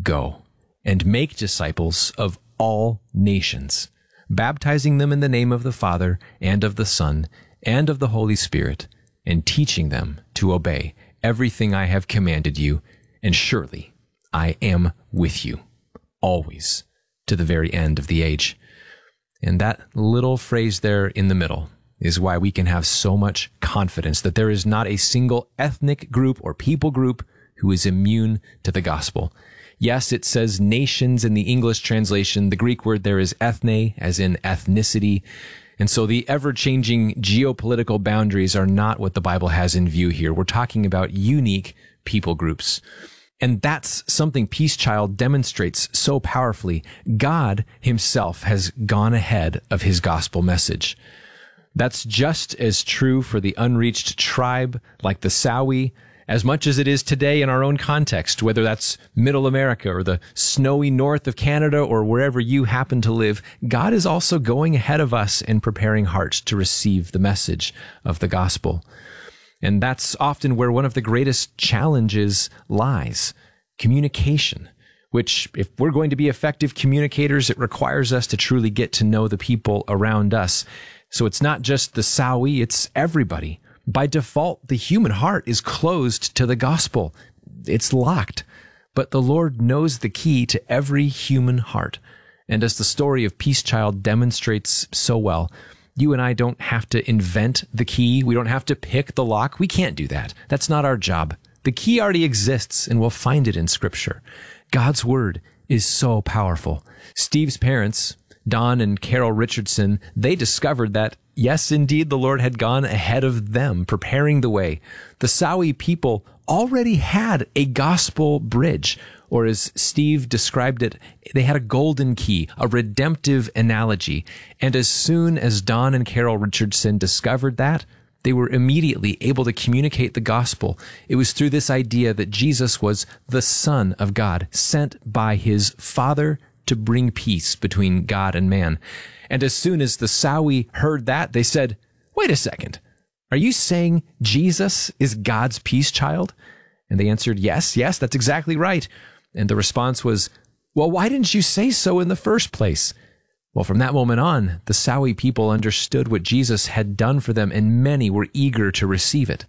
Go and make disciples of all nations, baptizing them in the name of the Father and of the Son and of the Holy Spirit, and teaching them to obey everything I have commanded you. And surely I am with you always to the very end of the age. And that little phrase there in the middle is why we can have so much confidence that there is not a single ethnic group or people group who is immune to the gospel. Yes, it says nations in the English translation. The Greek word there is ethne, as in ethnicity. And so the ever-changing geopolitical boundaries are not what the Bible has in view here. We're talking about unique people groups. And that's something Peace Child demonstrates so powerfully. God himself has gone ahead of his gospel message. That's just as true for the unreached tribe like the Sawi, as much as it is today in our own context, whether that's Middle America or the snowy north of Canada or wherever you happen to live. God is also going ahead of us and preparing hearts to receive the message of the gospel. And that's often where one of the greatest challenges lies: communication, which, if we're going to be effective communicators, it requires us to truly get to know the people around us. So it's not just the Sawi, it's everybody. By default, the human heart is closed to the gospel. It's locked. But the Lord knows the key to every human heart. And as the story of Peace Child demonstrates so well, you and I don't have to invent the key. We don't have to pick the lock. We can't do that. That's not our job. The key already exists, and we'll find it in Scripture. God's Word is so powerful. Steve's parents, Don and Carol Richardson, they discovered that, yes, indeed, the Lord had gone ahead of them, preparing the way. The Sawi people already had a gospel bridge, or as Steve described it, they had a golden key, a redemptive analogy. And as soon as Don and Carol Richardson discovered that, they were immediately able to communicate the gospel. It was through this idea that Jesus was the Son of God, sent by his Father to bring peace between God and man. And as soon as the Sawi heard that, they said, "Wait a second. Are you saying Jesus is God's peace child?" And they answered, yes, that's exactly right. And the response was, "Well, why didn't you say so in the first place?" Well, from that moment on, the Sawi people understood what Jesus had done for them, and many were eager to receive it.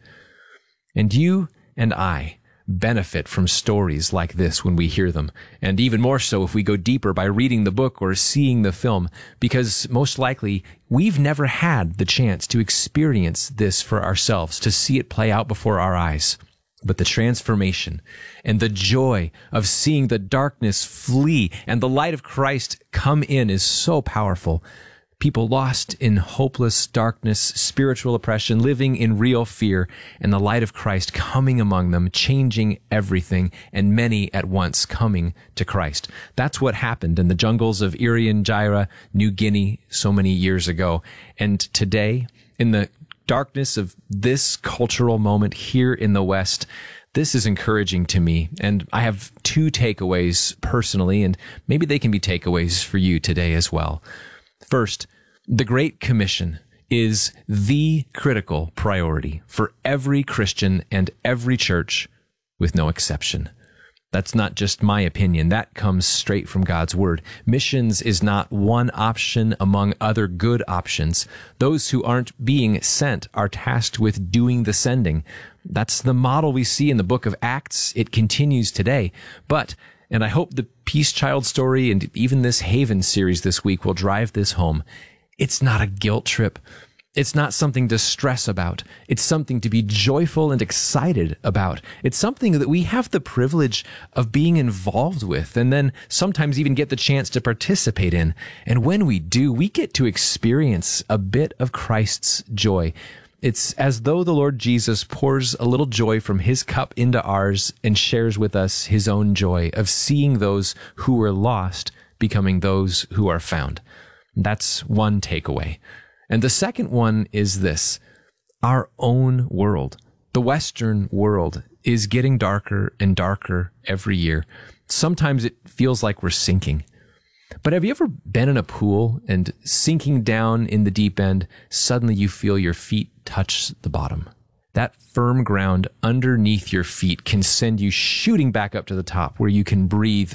And you and I benefit from stories like this when we hear them, and even more so if we go deeper by reading the book or seeing the film, because most likely we've never had the chance to experience this for ourselves, to see it play out before our eyes. But the transformation and the joy of seeing the darkness flee and the light of Christ come in is so powerful. People lost in hopeless darkness, spiritual oppression, living in real fear, and the light of Christ coming among them, changing everything, and many at once coming to Christ. That's what happened in the jungles of Irian Jaya, New Guinea, so many years ago. And today, in the darkness of this cultural moment here in the West, this is encouraging to me. And I have two takeaways personally, and maybe they can be takeaways for you today as well. First, the Great Commission is the critical priority for every Christian and every church, with no exception. That's not just my opinion. That comes straight from God's Word. Missions is not one option among other good options. Those who aren't being sent are tasked with doing the sending. That's the model we see in the book of Acts. It continues today. But, and I hope the Peace Child story and even this Haven series this week will drive this home, it's not a guilt trip. It's not something to stress about. It's something to be joyful and excited about. It's something that we have the privilege of being involved with, and then sometimes even get the chance to participate in. And when we do, we get to experience a bit of Christ's joy. It's as though the Lord Jesus pours a little joy from his cup into ours and shares with us his own joy of seeing those who were lost becoming those who are found. That's one takeaway. And the second one is this: our own world, the Western world, is getting darker and darker every year. Sometimes it feels like we're sinking. But have you ever been in a pool and sinking down in the deep end, suddenly you feel your feet touch the bottom? That firm ground underneath your feet can send you shooting back up to the top where you can breathe